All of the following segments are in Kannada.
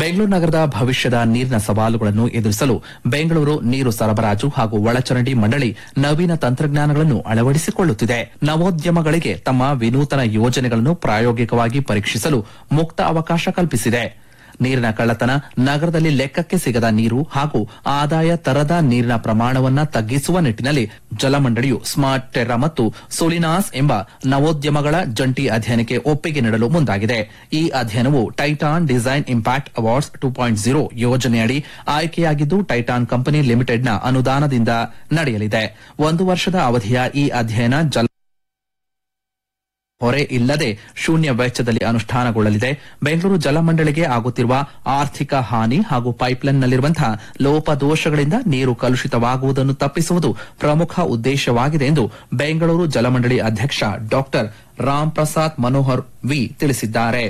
ಬೆಂಗಳೂರು ನಗರದ ಭವಿಷ್ಯದ ನೀರಿನ ಸವಾಲುಗಳನ್ನು ಎದುರಿಸಲು ಬೆಂಗಳೂರು ನೀರು ಸರಬರಾಜು ಹಾಗೂ ಒಳಚರಂಡಿ ಮಂಡಳಿ ನವೀನ ತಂತ್ರಜ್ಞಾನಗಳನ್ನು ಅಳವಡಿಸಿಕೊಳ್ಳುತ್ತಿದೆ. ನವೋದ್ಯಮಗಳಿಗೆ ತಮ್ಮ ವಿನೂತನ ಯೋಜನೆಗಳನ್ನು ಪ್ರಾಯೋಗಿಕವಾಗಿ ಪರೀಕ್ಷಿಸಲು ಮುಕ್ತ ಅವಕಾಶ ಕಲ್ಪಿಸಿದೆ. ನೀರಿನ ಕಳ್ಳತನ, ನಗರದಲ್ಲಿ ಲೆಕ್ಕಕ್ಕೆ ಸಿಗದ ನೀರು ಹಾಗೂ ಆದಾಯ ತರದ ನೀರಿನ ಪ್ರಮಾಣವನ್ನು ತಗ್ಗಿಸುವ ನಿಟ್ಟಿನಲ್ಲಿ ಜಲಮಂಡಳಿಯು ಸ್ಮಾರ್ಟ್ ಟೆರ್ರಾ ಮತ್ತು ಸೋಲಿನಾಸ್ ಎಂಬ ನವೋದ್ಯಮಗಳ ಜಂಟಿ ಅಧ್ಯಯನಕ್ಕೆ ಒಪ್ಪಿಗೆ ನೀಡಲು ಮುಂದಾಗಿದೆ. ಈ ಅಧ್ಯಯನವು ಟೈಟಾನ್ ಡಿಸೈನ್ ಇಂಪ್ಯಾಕ್ಟ್ ಅವಾರ್ಡ್ಸ್ 2.0 ಯೋಜನೆಯಡಿ ಆಯ್ಕೆಯಾಗಿದ್ದು ಟೈಟಾನ್ ಕಂಪನಿ ಲಿಮಿಟೆಡ್ನ ಅನುದಾನದಿಂದ ನಡೆಯಲಿದೆ. 1 ವರ್ಷದ ಅವಧಿಯ ಈ ಅಧ್ಯಯನ ಹೊರೆ ಇಲ್ಲದೆ ಶೂನ್ಯ ವೆಚ್ಚದಲ್ಲಿ ಅನುಷ್ಠಾನಗೊಳ್ಳಲಿದೆ. ಬೆಂಗಳೂರು ಜಲಮಂಡಳಿಗೆ ಆಗುತ್ತಿರುವ ಆರ್ಥಿಕ ಹಾನಿ ಹಾಗೂ ಪೈಪ್ಲೈನ್ನಲ್ಲಿರುವಂತಹ ಲೋಪದೋಷಗಳಿಂದ ನೀರು ಕಲುಷಿತವಾಗುವುದನ್ನು ತಪ್ಪಿಸುವುದು ಪ್ರಮುಖ ಉದ್ದೇಶವಾಗಿದೆ ಎಂದು ಬೆಂಗಳೂರು ಜಲಮಂಡಳಿ ಅಧ್ಯಕ್ಷ ಡಾ ರಾಮ್ ಪ್ರಸಾದ್ ಮನೋಹರ್ ವಿ ತಿಳಿಸಿದ್ದಾರೆ.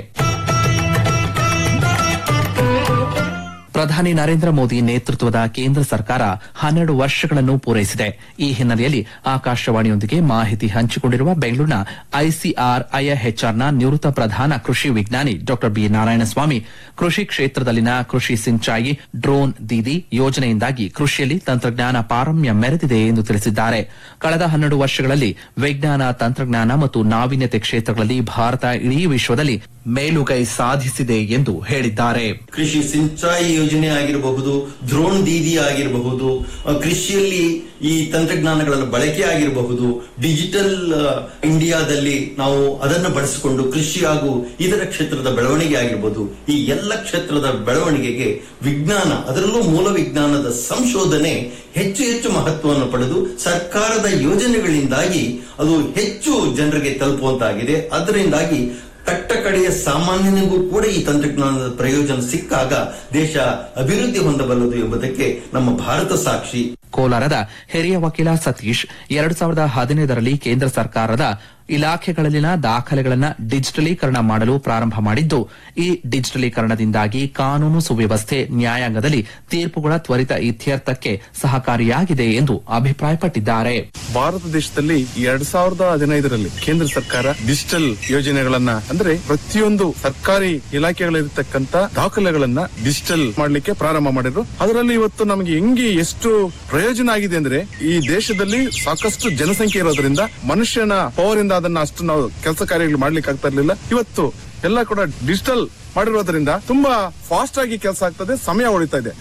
ಪ್ರಧಾನಿ ನರೇಂದ್ರ ಮೋದಿ ನೇತೃತ್ವದ ಕೇಂದ್ರ ಸರ್ಕಾರ 12 ವರ್ಷಗಳನ್ನು ಪೂರೈಸಿದೆ. ಈ ಹಿನ್ನೆಲೆಯಲ್ಲಿ ಆಕಾಶವಾಣಿಯೊಂದಿಗೆ ಮಾಹಿತಿ ಹಂಚಿಕೊಂಡಿರುವ ಬೆಂಗಳೂರಿನ ಐಸಿಆರ್ಐಎಚ್ಆರ್ನ ನಿವೃತ್ತ ಪ್ರಧಾನ ಕೃಷಿ ವಿಜ್ಞಾನಿ ಡಾ ಬಿ ನಾರಾಯಣಸ್ವಾಮಿ, ಕೃಷಿ ಕ್ಷೇತ್ರದಲ್ಲಿನ ಕೃಷಿ ಸಿಂಚಾಯಿ ಡ್ರೋನ್ ದೀದಿ ಯೋಜನೆಯಿಂದಾಗಿ ಕೃಷಿಯಲ್ಲಿ ತಂತ್ರಜ್ಞಾನ ಪಾರಮ್ಯ ಮೆರೆದಿದೆ ಎಂದು ತಿಳಿಸಿದ್ದಾರೆ. ಕಳೆದ 12 ವರ್ಷಗಳಲ್ಲಿ ವಿಜ್ಞಾನ, ತಂತ್ರಜ್ಞಾನ ಮತ್ತು ನಾವೀನ್ಯತೆ ಕ್ಷೇತ್ರಗಳಲ್ಲಿ ಭಾರತ ಇಡೀ ವಿಶ್ವದಲ್ಲಿ ಮೇಲುಗೈ ಸಾಧಿಸಿದೆ ಎಂದು ಹೇಳಿದ್ದಾರೆ. ಕೃಷಿ ಸಿಂಚಾಯಿ ಯೋಜನೆ ಆಗಿರಬಹುದು, ಡ್ರೋನ್ ದೀದಿ ಆಗಿರಬಹುದು, ಕೃಷಿಯಲ್ಲಿ ಈ ತಂತ್ರಜ್ಞಾನಗಳ ಬಳಕೆ ಆಗಿರಬಹುದು, ಡಿಜಿಟಲ್ ಇಂಡಿಯಾದಲ್ಲಿ ನಾವು ಅದನ್ನು ಬಳಸಿಕೊಂಡು ಕೃಷಿ ಹಾಗೂ ಇತರ ಕ್ಷೇತ್ರದ ಬೆಳವಣಿಗೆ ಆಗಿರಬಹುದು. ಈ ಎಲ್ಲ ಕ್ಷೇತ್ರದ ಬೆಳವಣಿಗೆಗೆ ವಿಜ್ಞಾನ, ಅದರಲ್ಲೂ ಮೂಲ ವಿಜ್ಞಾನದ ಸಂಶೋಧನೆ ಹೆಚ್ಚು ಹೆಚ್ಚು ಮಹತ್ವವನ್ನು ಪಡೆದು ಸರ್ಕಾರದ ಯೋಜನೆಗಳಿಂದಾಗಿ ಅದು ಹೆಚ್ಚು ಜನರಿಗೆ ತಲುಪುವಂತಾಗಿದೆ. ಅದರಿಂದಾಗಿ ಕಟ್ಟಕಡೆಯ ಸಾಮಾನ್ಯನಿಗೂ ಕೂಡ ಈ ತಂತ್ರಜ್ಞಾನದ ಪ್ರಯೋಜನ ಸಿಕ್ಕಾಗ ದೇಶ ಅಭಿವೃದ್ಧಿ ಹೊಂದಬಲ್ಲದು ಎಂಬುದಕ್ಕೆ ನಮ್ಮ ಭಾರತ ಸಾಕ್ಷಿ. ಕೋಲಾರದ ಹಿರಿಯ ವಕೀಲ ಸತೀಶ್ 2015ರಲ್ಲಿ ಕೇಂದ್ರ ಸರ್ಕಾರದ ಇಲಾಖೆಗಳಲ್ಲಿನ ದಾಖಲೆಗಳನ್ನು ಡಿಜಿಟಲೀಕರಣ ಮಾಡಲು ಪ್ರಾರಂಭ ಮಾಡಿದ್ದು, ಈ ಡಿಜಿಟಲೀಕರಣದಿಂದಾಗಿ ಕಾನೂನು ಸುವ್ಯವಸ್ಥೆ, ನ್ಯಾಯಾಂಗದಲ್ಲಿ ತೀರ್ಪುಗಳ ತ್ವರಿತ ಇತ್ಯರ್ಥಕ್ಕೆ ಸಹಕಾರಿಯಾಗಿದೆ ಎಂದು ಅಭಿಪ್ರಾಯಪಟ್ಟಿದ್ದಾರೆ. ಭಾರತ ದೇಶದಲ್ಲಿ 2015ರಲ್ಲಿ ಕೇಂದ್ರ ಸರ್ಕಾರ ಡಿಜಿಟಲ್ ಯೋಜನೆಗಳನ್ನ, ಅಂದ್ರೆ ಪ್ರತಿಯೊಂದು ಸರ್ಕಾರಿ ಇಲಾಖೆಗಳಿರ್ತಕ್ಕಂಥ ದಾಖಲೆಗಳನ್ನ ಡಿಜಿಟಲ್ ಮಾಡ್ಲಿಕ್ಕೆ ಪ್ರಾರಂಭ ಮಾಡಿದ್ರು. ಅದರಲ್ಲಿ ಇವತ್ತು ನಮಗೆ ಎಷ್ಟು ಪ್ರಯೋಜನ ಆಗಿದೆ ಅಂದ್ರೆ, ಈ ದೇಶದಲ್ಲಿ ಸಾಕಷ್ಟು ಜನಸಂಖ್ಯೆ ಇರೋದ್ರಿಂದ ಮನುಷ್ಯನ ಪವರ್ ಇಂದ ಅದನ್ನ ಅಷ್ಟು ನಾವು ಕೆಲಸ ಕಾರ್ಯಗಳು ಮಾಡ್ಲಿಕ್ಕೆ ಆಗ್ತಾ ಇರಲಿಲ್ಲ. ಇವತ್ತು ಎಲ್ಲ ಕೂಡ ಡಿಜಿಟಲ್ ಮಾಡಿರೋದ್ರಿಂದ ತುಂಬಾ ಫಾಸ್ಟ್ ಆಗಿ ಕೆಲಸ ಆಗ್ತದೆ, ಸಮಯ ಉಳಿತಾ ಇದೆ.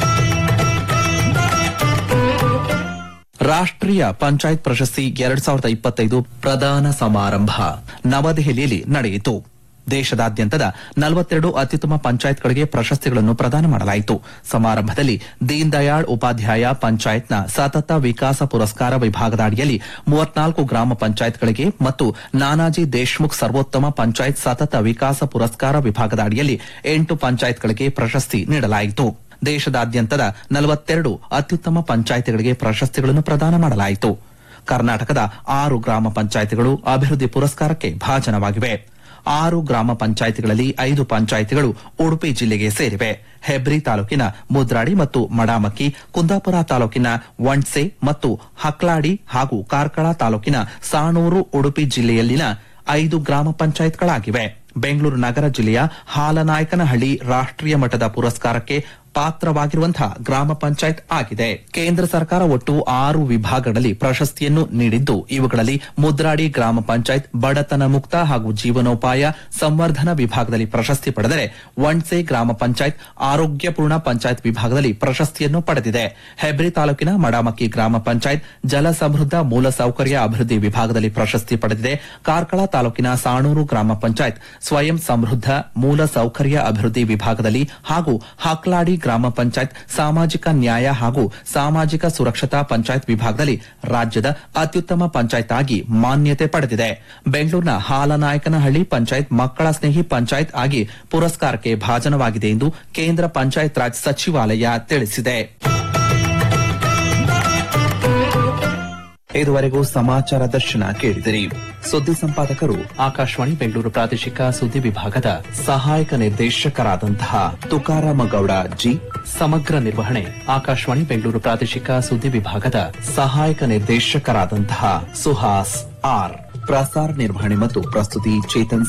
ರಾಷ್ಟ್ರೀಯ ಪಂಚಾಯತ್ ಪ್ರಶಸ್ತಿ 2025 ಪ್ರದಾನ ಸಮಾರಂಭ ನವದೆಹಲಿಯಲ್ಲಿ ನಡೆಯಿತು. ದೇಶದಾದ್ಯಂತದ 42 ಅತ್ಯುತ್ತಮ ಪಂಚಾಯತ್ಗಳಿಗೆ ಪ್ರಶಸ್ತಿಗಳನ್ನು ಪ್ರದಾನ ಮಾಡಲಾಯಿತು. ಸಮಾರಂಭದಲ್ಲಿ ದೀನ್ ದಯಾಳ್ ಉಪಾಧ್ಯಾಯ ಪಂಚಾಯತ್ನ ಸತತ ವಿಕಾಸ ಪುರಸ್ಕಾರ ವಿಭಾಗದ ಅಡಿಯಲ್ಲಿ 34 ಗ್ರಾಮ ಪಂಚಾಯತ್ಗಳಿಗೆ ಮತ್ತು ನಾನಾಜಿ ದೇಶ್ಮುಖ್ ಸರ್ವೋತ್ತಮ ಪಂಚಾಯತ್ ಸತತ ವಿಕಾಸ ಪುರಸ್ಕಾರ ವಿಭಾಗದ ಅಡಿಯಲ್ಲಿ 8 ಪಂಚಾಯತ್ಗಳಿಗೆ ಪ್ರಶಸ್ತಿ ನೀಡಲಾಯಿತು. ದೇಶದಾದ್ಯಂತದ 42 ಅತ್ಯುತ್ತಮ ಪಂಚಾಯತ್ಗಳಿಗೆ ಪ್ರಶಸ್ತಿಗಳನ್ನು ಪ್ರದಾನ ಮಾಡಲಾಯಿತು. ಕರ್ನಾಟಕದ 6 ಗ್ರಾಮ ಪಂಚಾಯತ್ಗಳು ಅಭಿವೃದ್ಧಿ ಪುರಸ್ಕಾರಕ್ಕೆ ಭಾಜನವಾಗಿವೆ. 6 ಗ್ರಾಮ ಪಂಚಾಯಿತಿಗಳಲ್ಲಿ 5 ಪಂಚಾಯಿತಿಗಳು ಉಡುಪಿ ಜಿಲ್ಲೆಗೆ ಸೇರಿವೆ. ಹೆಬ್ರಿ ತಾಲೂಕಿನ ಮುದ್ರಾಡಿ ಮತ್ತು ಮಡಾಮಕ್ಕಿ, ಕುಂದಾಪುರ ತಾಲೂಕಿನ ವಂಡ್ಸೆ ಮತ್ತು ಹಕ್ಲಾಡಿ ಹಾಗೂ ಕಾರ್ಕಳ ತಾಲೂಕಿನ ಸಾಣೂರು ಉಡುಪಿ ಜಿಲ್ಲೆಯಲ್ಲಿನ 5 ಗ್ರಾಮ ಪಂಚಾಯತ್ಗಳಾಗಿವೆ. ಬೆಂಗಳೂರು ನಗರ ಜಿಲ್ಲೆಯ ಹಾಲನಾಯಕನಹಳ್ಳಿ ರಾಷ್ಟ್ರೀಯ ಮಟ್ಟದ ಪುರಸ್ಕಾರಕ್ಕೆ ಪಾತ್ರವಾಗಿರುವಂತಹ ಗ್ರಾಮ ಪಂಚಾಯತ್ ಆಗಿದೆ. ಕೇಂದ್ರ ಸರ್ಕಾರ ಒಟ್ಟು 6 ವಿಭಾಗಗಳಲ್ಲಿ ಪ್ರಶಸ್ತಿಯನ್ನು ನೀಡಿದ್ದು, ಇವುಗಳಲ್ಲಿ ಮುದ್ರಾಡಿ ಗ್ರಾಮ ಪಂಚಾಯತ್ ಬಡತನ ಮುಕ್ತ ಹಾಗೂ ಜೀವನೋಪಾಯ ಸಂವರ್ಧನ ವಿಭಾಗದಲ್ಲಿ ಪ್ರಶಸ್ತಿ ಪಡೆದರೆ, ವಂಡ್ಸೆ ಗ್ರಾಮ ಪಂಚಾಯತ್ ಆರೋಗ್ಯಪೂರ್ಣ ಪಂಚಾಯತ್ ವಿಭಾಗದಲ್ಲಿ ಪ್ರಶಸ್ತಿಯನ್ನು ಪಡೆದಿದೆ. ಹೆಬ್ರಿ ತಾಲೂಕಿನ ಮಡಾಮಕ್ಕಿ ಗ್ರಾಮ ಪಂಚಾಯತ್ ಜಲ ಸಮೃದ್ಧ ಮೂಲಸೌಕರ್ಯ ಅಭಿವೃದ್ಧಿ ವಿಭಾಗದಲ್ಲಿ ಪ್ರಶಸ್ತಿ ಪಡೆದಿದೆ. ಕಾರ್ಕಳ ತಾಲೂಕಿನ ಸಾಣೂರು ಗ್ರಾಮ ಪಂಚಾಯತ್ ಸ್ವಯಂ ಸಮೃದ್ಧ ಮೂಲಸೌಕರ್ಯ ಅಭಿವೃದ್ಧಿ ವಿಭಾಗದಲ್ಲಿ ಹಾಗೂ ಹಕ್ಲಾಡಿ ಗ್ರಾಮ ಪಂಚಾಯತ್ ಸಾಮಾಜಿಕ ನ್ಯಾಯ ಹಾಗೂ ಸಾಮಾಜಿಕ ಸುರಕ್ಷತಾ ಪಂಚಾಯತ್ ವಿಭಾಗದಲ್ಲಿ ರಾಜ್ಯದ ಅತ್ಯುತ್ತಮ ಪಂಚಾಯತ್ ಆಗಿ ಮಾನ್ಯತೆ ಪಡೆದಿದೆ. ಬೆಂಗಳೂರಿನ ಹಾಲನಾಯಕನಹಳ್ಳಿ ಪಂಚಾಯತ್ ಮಕ್ಕಳ ಸ್ನೇಹಿ ಪಂಚಾಯತ್ ಆಗಿ ಪುರಸ್ಕಾರಕ್ಕೆ ಭಾಜನವಾಗಿದೆ ಎಂದು ಕೇಂದ್ರ ಪಂಚಾಯತ್ ರಾಜ್ ಸಚಿವಾಲಯ ತಿಳಿಸಿದೆ. ಇದುವರೆಗೂ ಸಮಾಚಾರ ದರ್ಶನ ಕೇಳಿದಿರಿ. ಸುದ್ದಿ ಸಂಪಾದಕರು ಆಕಾಶವಾಣಿ ಬೆಂಗಳೂರು ಪ್ರಾದೇಶಿಕ ಸುದ್ದಿ ವಿಭಾಗದ ಸಹಾಯಕ ನಿರ್ದೇಶಕರಾದಂತಹ ತುಕಾರಾಮ ಗೌಡ ಜಿ. ಸಮಗ್ರ ನಿರ್ವಹಣೆ ಆಕಾಶವಾಣಿ ಬೆಂಗಳೂರು ಪ್ರಾದೇಶಿಕ ಸುದ್ದಿ ವಿಭಾಗದ ಸಹಾಯಕ ನಿರ್ದೇಶಕರಾದಂತಹ ಸುಹಾಸ್ ಆರ್. ಪ್ರಸಾರ ನಿರ್ವಹಣೆ ಮತ್ತು ಪ್ರಸ್ತುತಿ ಚೇತನ್